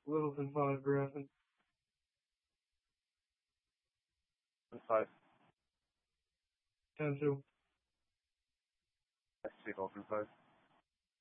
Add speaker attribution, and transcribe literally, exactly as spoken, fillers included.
Speaker 1: Little than five, Grafton.
Speaker 2: Five.
Speaker 1: Ten two.
Speaker 2: I see Dolphin five.